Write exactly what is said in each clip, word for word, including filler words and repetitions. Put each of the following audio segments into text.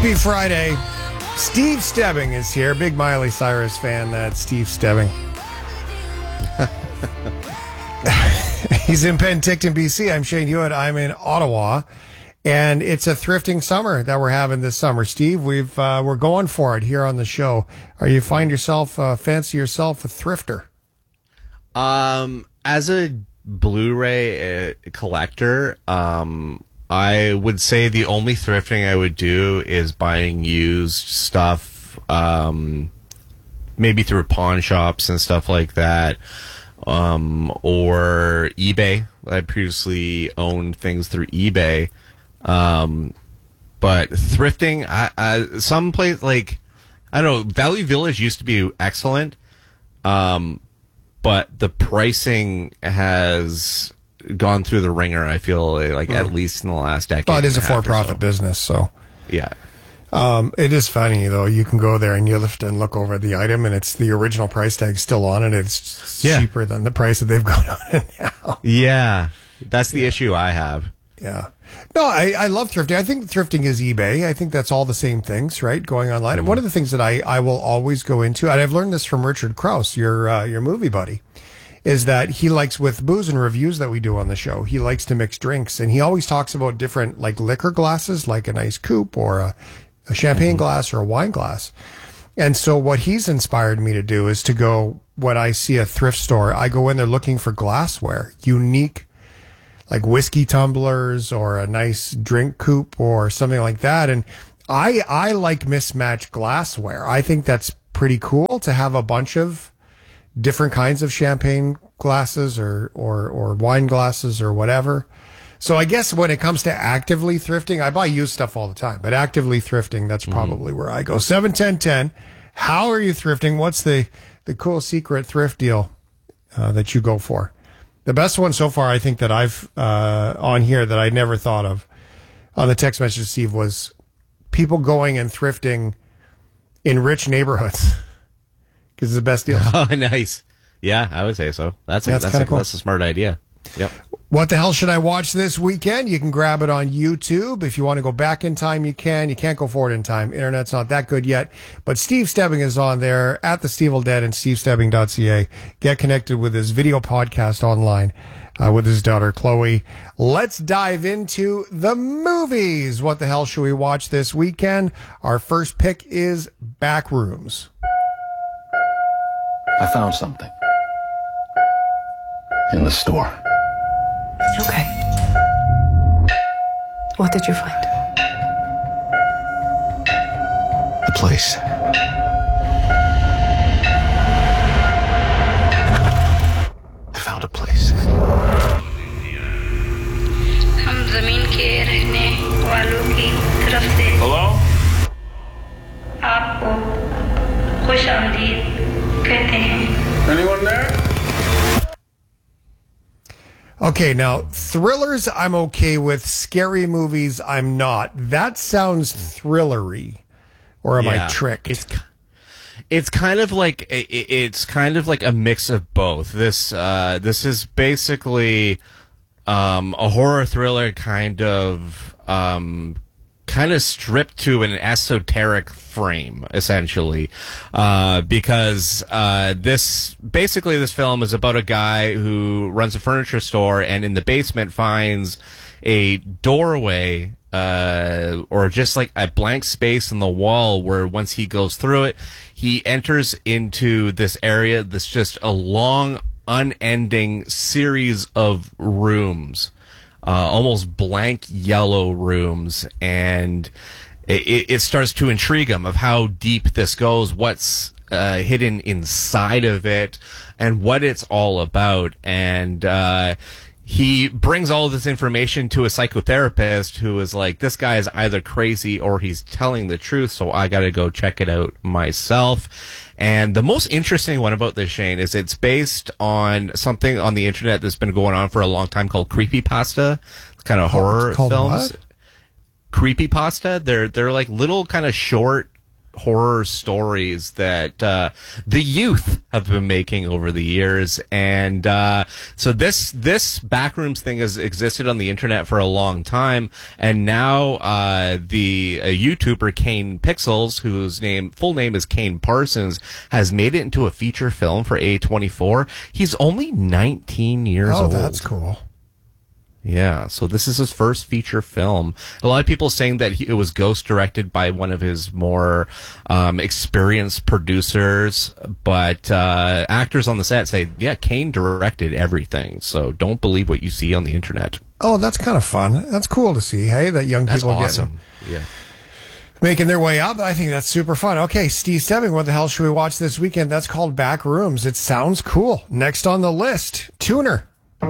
Happy Friday. Steve Stebbing is here. Big Miley Cyrus fan, that's Steve Stebbing. He's in Penticton, B C. I'm Shane Hewitt. I'm in Ottawa. And it's a thrifting summer that we're having this summer. Steve, we've, uh, we're going for it here on the show. Are you find yourself, uh, fancy yourself a thrifter? Um, as a Blu-ray uh, collector, um, I would say the only thrifting I would do is buying used stuff, um, maybe through pawn shops and stuff like that, um, or eBay. I previously owned things through eBay, um, but thrifting, I, I, some place like, I don't know, Value Village used to be excellent, um, but the pricing has gone through the ringer, I feel like, mm. at least in the last decade. Well, it is a for-profit so. business, so. Yeah. Um, it is funny, though. You can go there and you lift and look over the item, and it's the original price tag still on it. It's yeah. cheaper than the price that they've gone on it now. Yeah. That's the yeah. issue I have. Yeah. No, I, I love thrifting. I think thrifting is eBay. I think that's all the same things, right? Going online. Mm. And one of the things that I, I will always go into, and I've learned this from Richard Krause, your, uh, your movie buddy, is that he likes, with booze and reviews that we do on the show, he likes to mix drinks. And he always talks about different, like, liquor glasses, like a nice coupe or a, a champagne mm-hmm. glass or a wine glass. And so what he's inspired me to do is to go, when I see a thrift store, I go in there looking for glassware, unique, like whiskey tumblers or a nice drink coupe or something like that. And I, I like mismatched glassware. I think that's pretty cool to have a bunch of different kinds of champagne glasses or, or, or wine glasses or whatever. So I guess when it comes to actively thrifting, I buy used stuff all the time, but actively thrifting, that's probably mm. where I go. seven ten ten. How are you thrifting? What's the, the cool secret thrift deal uh, that you go for? The best one so far, I think, that I've uh, on here that I never thought of on the text message, Steve, was people going and thrifting in rich neighborhoods. Because it's the best deal. Oh, nice. Yeah, I would say so. That's a, that's, that's, a, cool. that's a smart idea. Yep. What the hell should I watch this weekend? You can grab it on YouTube. If you want to go back in time, you can. You can't go forward in time. Internet's not that good yet. But Steve Stebbing is on there at the Stevel Den and steve stebbing dot c a. Get connected with his video podcast online uh, with his daughter, Chloe. Let's dive into the movies. What the hell should we watch this weekend? Our first pick is Backrooms. I found something in the store. Okay. What did you find? The place. I found a place. हम ज़मीन के रहने वालों की तरफ से Hello? आपको खुश आमदीद कहते हैं. Anyone there? Okay, now, thrillers I'm okay with. Scary movies I'm not. That sounds thrillery. Or am yeah, I tricked? It's, it's kind of like it's kind of like a mix of both. This uh, this is basically um, a horror thriller kind of um, kind of stripped to an esoteric frame, essentially, uh, because uh, this basically this film is about a guy who runs a furniture store and in the basement finds a doorway uh, or just like a blank space in the wall where once he goes through it, he enters into this area that's just a long, unending series of rooms. Uh, almost blank yellow rooms, and it, it starts to intrigue him of how deep this goes, what's uh, hidden inside of it, and what it's all about. And uh, he brings all of this information to a psychotherapist who is like, this guy is either crazy or he's telling the truth, so I got to go check it out myself. And the most interesting one about this, Shane, is it's based on something on the internet that's been going on for a long time called creepypasta. It's kind of horror films. What? Creepypasta. They're they're like little kind of short horror stories that uh, the youth have been making over the years. And uh, so this this Backrooms thing has existed on the internet for a long time, and now uh, the uh, YouTuber Kane Pixels, whose name full name is Kane Parsons, has made it into a feature film for A twenty-four. He's only nineteen years Oh, old. that's cool. Yeah, so this is his first feature film. A lot of people saying that he, it was ghost directed by one of his more um, experienced producers, but uh, actors on the set say, yeah, Kane directed everything, so don't believe what you see on the internet. Oh, that's kind of fun. That's cool to see, hey, that young That's people awesome. getting, Yeah. making their way up. I think that's super fun. Okay, Steve Stebbing, what the hell should we watch this weekend? That's called Backrooms. It sounds cool. Next on the list, Tuner.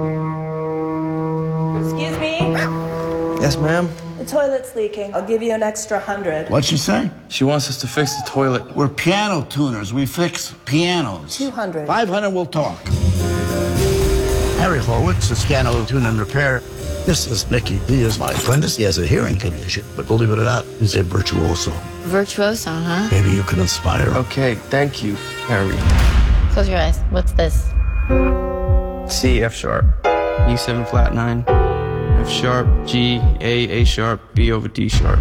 Excuse me? Yes, ma'am? The toilet's leaking. I'll give you an extra hundred. What'd she say? She wants us to fix the toilet. We're piano tuners. We fix pianos. Two hundred. Five hundred, we'll talk. Harry Horwitz, is piano tune and repair. This is Nicky. He is my apprentice. He has a hearing condition, but believe it or not, he's a virtuoso. Virtuoso, huh? Maybe you can inspire him. Okay, thank you, Harry. Close your eyes. What's this? C, F sharp. E seven flat nine. F sharp, G, A, A sharp, B over D sharp.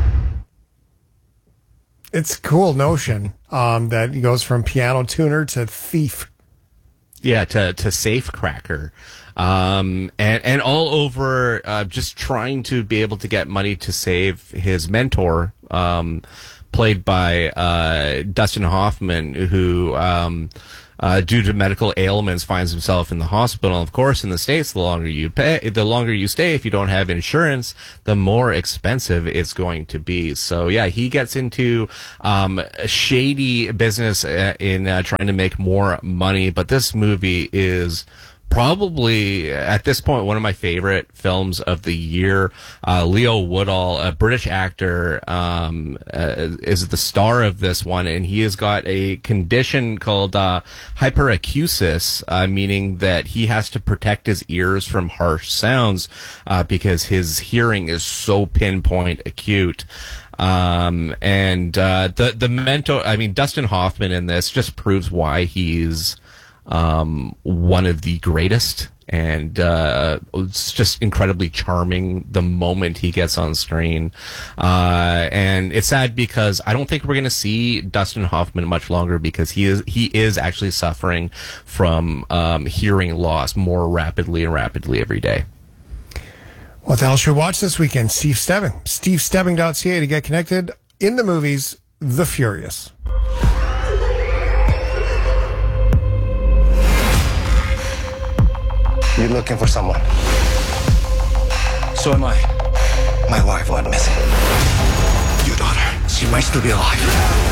It's a cool notion um, that he goes from piano tuner to thief. Yeah, to to safe cracker, um, and and all over, uh, just trying to be able to get money to save his mentor, um, played by uh, Dustin Hoffman, who, um, uh, due to medical ailments, finds himself in the hospital. Of course, in the States, the longer you pay, the longer you stay, if you don't have insurance, the more expensive it's going to be. So yeah, he gets into um, a shady business uh, in uh, trying to make more money. But this movie is probably, at this point, one of my favorite films of the year. Uh, Leo Woodall, a British actor, um, uh, is the star of this one, and he has got a condition called uh, hyperacusis, uh, meaning that he has to protect his ears from harsh sounds uh, because his hearing is so pinpoint acute. Um, and uh, the the mentor, I mean, Dustin Hoffman in this just proves why he's um, one of the greatest, and uh, it's just incredibly charming the moment he gets on screen. Uh, and it's sad because I don't think we're going to see Dustin Hoffman much longer, because he is he is actually suffering from um, hearing loss more rapidly and rapidly every day. What the hell should we watch this weekend? Steve Stebbing. steve stebbing dot c a to get connected in the movies The Furious. You're looking for someone. So am I. My wife went missing. Your daughter, she might still be alive.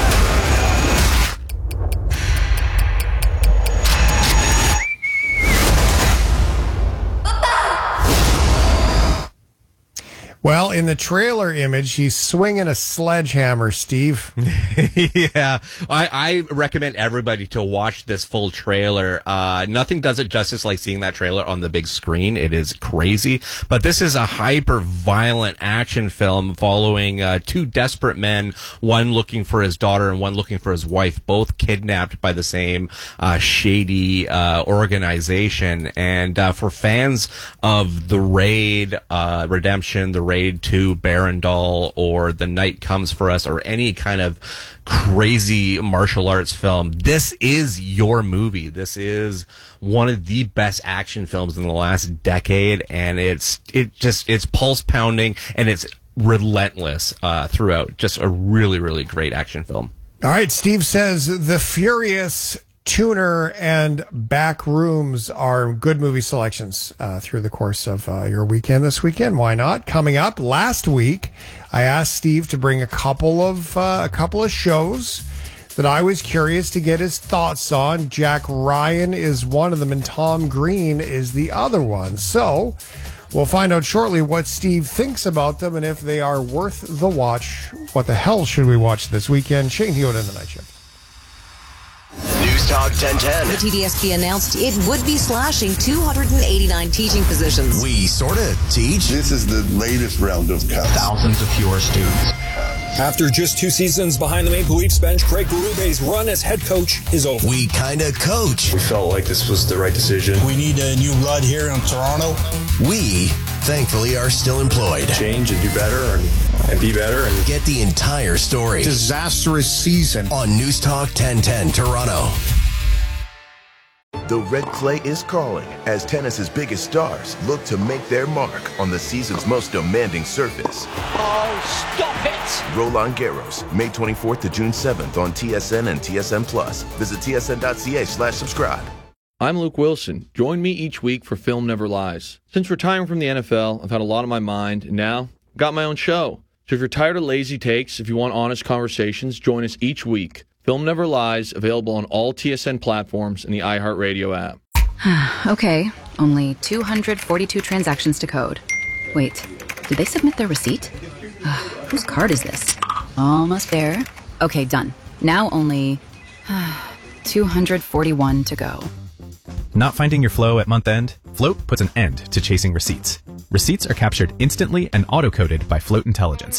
Well, in the trailer image, he's swinging a sledgehammer, Steve. Yeah, I, I recommend everybody to watch this full trailer. Uh, nothing does it justice like seeing that trailer on the big screen. It is crazy. But this is a hyper-violent action film following uh, two desperate men, one looking for his daughter and one looking for his wife, both kidnapped by the same uh, shady uh, organization. And uh, for fans of The Raid, uh, Redemption, The Raid two, Barandal, or The Night Comes for Us, or any kind of crazy martial arts film, this is your movie. This is one of the best action films in the last decade, and it's it just it's pulse pounding and it's relentless uh, throughout. Just a really, really great action film. All right, Steve says The Furious, Tuner, and Backrooms are good movie selections uh, through the course of uh, your weekend this weekend. Why not? Coming up, last week, I asked Steve to bring a couple of uh, a couple of shows that I was curious to get his thoughts on. Jack Ryan is one of them, and Tom Green is the other one. So we'll find out shortly what Steve thinks about them and if they are worth the watch. What the hell should we watch this weekend? Shane Hewitt in the Night Shift. News Talk ten ten. The T D S P announced it would be slashing two hundred eighty-nine teaching positions. We sort of teach. This is the latest round of cuts. Thousands of fewer students. After just two seasons behind the Maple Leafs bench, Craig Berube's run as head coach is over. We kinda coach. We felt like this was the right decision. We need a new blood here in Toronto. We, thankfully, are still employed. Change and do better and, and be better. And get the entire story. Disastrous season. On News Talk ten ten Toronto. The red clay is calling as tennis's biggest stars look to make their mark on the season's most demanding surface. Oh, stop it! Roland Garros, May twenty-fourth to June seventh on T S N and T S N Plus. Visit T S N dot C A slash subscribe. I'm Luke Wilson. Join me each week for Film Never Lies. Since retiring from the N F L, I've had a lot on my mind, and now I've got my own show. So if you're tired of lazy takes, if you want honest conversations, join us each week. Film Never Lies, available on all T S N platforms and the iHeartRadio app. Okay, only two hundred forty-two transactions to code. Wait, did they submit their receipt? Uh, whose card is this? Almost there. Okay, done. Now only two hundred forty-one to go. Not finding your flow at month end? Float puts an end to chasing receipts. Receipts are captured instantly and auto-coded by Float Intelligence.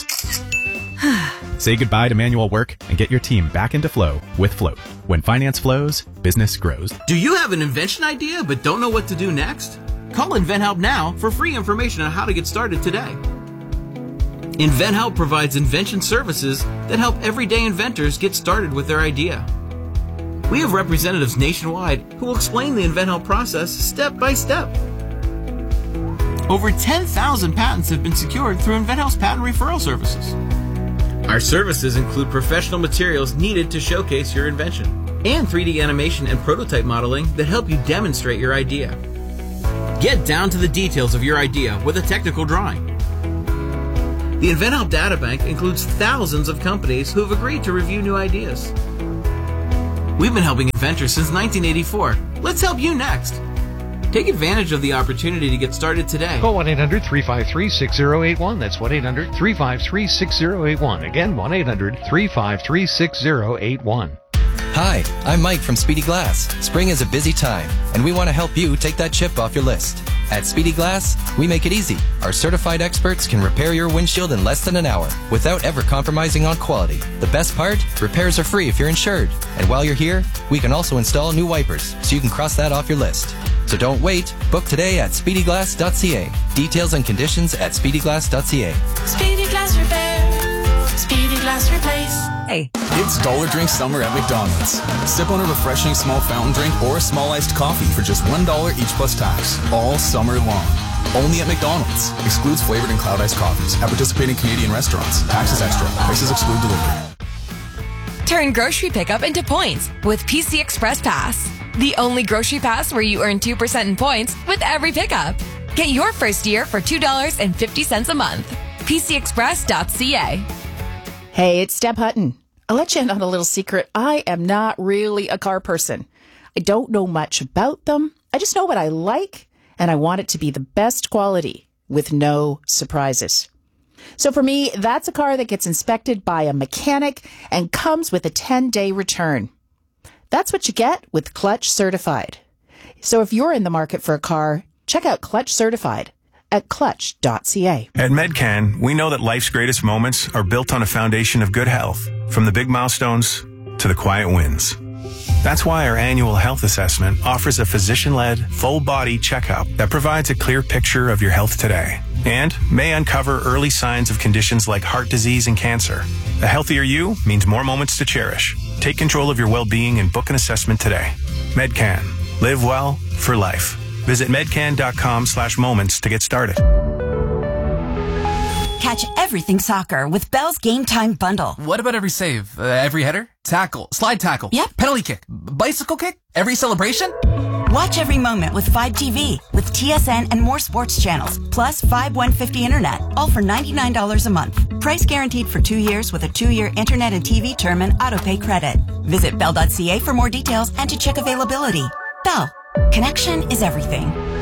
Say goodbye to manual work and get your team back into flow with Float. When finance flows, business grows. Do you have an invention idea but don't know what to do next? Call InventHelp now for free information on how to get started today. InventHelp provides invention services that help everyday inventors get started with their idea. We have representatives nationwide who will explain the InventHelp process step by step. Over ten thousand patents have been secured through InventHelp's patent referral services. Our services include professional materials needed to showcase your invention and three D animation and prototype modeling that help you demonstrate your idea. Get down to the details of your idea with a technical drawing. The InventHelp Databank includes thousands of companies who have agreed to review new ideas. We've been helping inventors since nineteen eighty-four. Let's help you next. Take advantage of the opportunity to get started today. Call one eight hundred three five three six zero eight one. That's one eight hundred three five three six zero eight one. Again, one eight hundred three five three six zero eight one. Hi, I'm Mike from Speedy Glass. Spring is a busy time, and we want to help you take that chip off your list. At Speedy Glass, we make it easy. Our certified experts can repair your windshield in less than an hour without ever compromising on quality. The best part? Repairs are free if you're insured. And while you're here, we can also install new wipers, so you can cross that off your list. So don't wait. Book today at speedy glass dot c a. Details and conditions at speedy glass dot c a. Speedy Glass Repair. Speedy Glass Replace. Hey. It's Dollar Drink Summer at McDonald's. Sip on a refreshing small fountain drink or a small iced coffee for just one dollar each plus tax, all summer long. Only at McDonald's. Excludes flavored and cloud iced coffees at participating Canadian restaurants. Taxes extra. Prices exclude delivery. Turn grocery pickup into points with P C Express Pass. The only grocery pass where you earn two percent in points with every pickup. Get your first year for two dollars and fifty cents a month. P C express dot c a. Hey, it's Deb Hutton. I'll let you in on a little secret. I am not really a car person. I don't know much about them. I just know what I like, and I want it to be the best quality with no surprises. So for me, that's a car that gets inspected by a mechanic and comes with a ten-day return. That's what you get with Clutch Certified. So if you're in the market for a car, check out Clutch Certified at clutch dot c a. At Medcan, we know that life's greatest moments are built on a foundation of good health, from the big milestones to the quiet wins. That's why our annual health assessment offers a physician-led, full-body checkup that provides a clear picture of your health today and may uncover early signs of conditions like heart disease and cancer. A healthier you means more moments to cherish. Take control of your well-being and book an assessment today. Medcan. Live well for life. Visit medcan.com slash moments to get started. Catch everything soccer with Bell's Game Time Bundle. What about every save? Uh, every header? Tackle? Slide tackle? Yep. Penalty kick? Bicycle kick? Every celebration? Watch every moment with Fibe T V, with T S N and more sports channels, plus Fibe one fifty Internet, all for ninety-nine dollars a month. Price guaranteed for two years with a two-year Internet and T V term and autopay credit. Visit bell dot c a for more details and to check availability. Bell. Connection is everything.